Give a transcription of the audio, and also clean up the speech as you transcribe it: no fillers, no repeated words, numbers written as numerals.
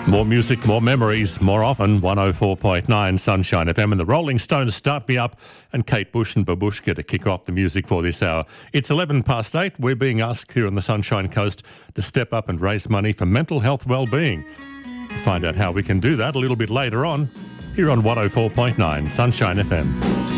More music, more memories, more often. 104.9 Sunshine FM and the Rolling Stones Start Me Up, and Kate Bush and Babushka to kick off the music for this hour. It's 8:11. We're being asked here on the Sunshine Coast to step up and raise money for mental health well-being. Find out how we can do that a little bit later on here on 104.9 Sunshine FM.